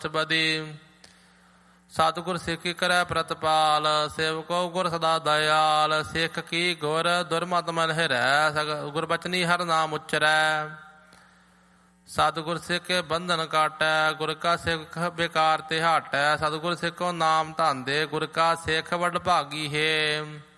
ਬਦੀ ਸਤਿਗੁਰ ਸਿੱਖ ਕੀ ਕਰੈ ਪ੍ਰਤਪਾਲ ਸੇਵਕੋ ਗੁਰ ਸਦਾ ਦਇਆਲ ਸਿੱਖ ਕੀ ਗੁਰ ਦੁਰਮਤਿ ਮਨ ਹਿਰੈ ਗੁਰਬਚਨੀ ਹਰ ਨਾਮ ਉਚਰੈ ਸਤਿਗੁਰ ਸਿੱਖ ਕੇ ਬੰਧਨ ਕਾਟੈ ਗੁਰ ਕਾ ਸਿੱਖ ਬੇਕਾਰ ਤੇ ਹਟੈ ਸਤਿਗੁਰ ਸਿੱਖੋ ਨਾਮ ਧੰਦੇ ਗੁਰ ਕਾ ਸਿੱਖ ਵਡ ਭਾਗੀ ਹੈ